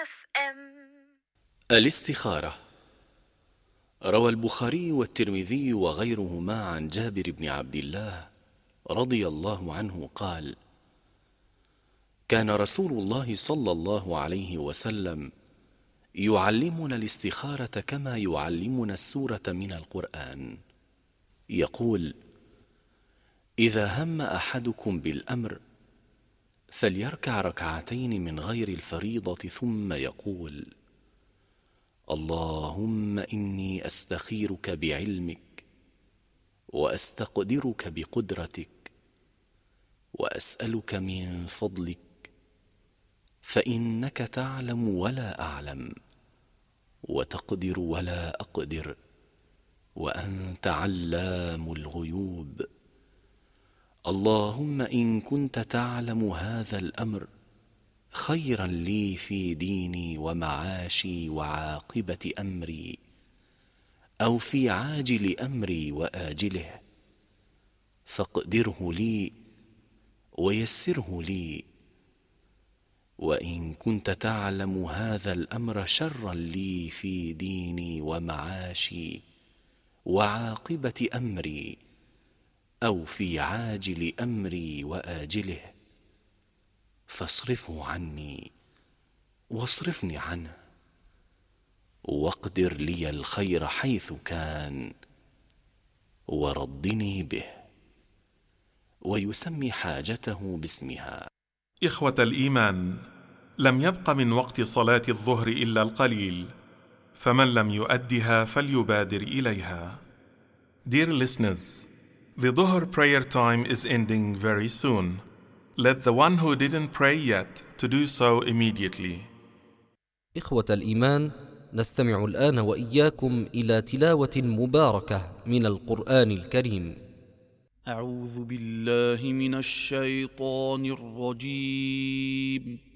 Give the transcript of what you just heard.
FM. الاستخارة. روى البخاري والترمذي وغيرهما عن جابر بن عبد الله رضي الله عنه قال: كان رسول الله صلى الله عليه وسلم يعلمنا الاستخارة كما يعلمنا السورة من القرآن. يقول: إذا هم أحدكم بالأمر فليركع ركعتين من غير الفريضة ثم يقول: اللهم إني أستخيرك بعلمك وأستقدرك بقدرتك وأسألك من فضلك فإنك تعلم ولا أعلم وتقدر ولا أقدر وأنت علام الغيوب. اللهم إن كنت تعلم هذا الأمر خيرا لي في ديني ومعاشي وعاقبة أمري أو في عاجل أمري وآجله فاقدره لي ويسره لي، وإن كنت تعلم هذا الأمر شرا لي في ديني ومعاشي وعاقبة أمري أو في عاجل أمري وآجله فاصرفه عني واصرفني عنه واقدر لي الخير حيث كان وردني به. ويسمي حاجته باسمها. إخوة الإيمان، لم يبق من وقت صلاة الظهر إلا القليل، فمن لم يؤدها فليبادر إليها. Dear listeners, the Dhuhr prayer time is ending very soon. Let the one who didn't pray yet to do so immediately. إخوة الإيمان، نستمع الآن وإياكم إلى تلاوة مباركة من القرآن الكريم. أعوذ بالله من الشيطان الرجيم.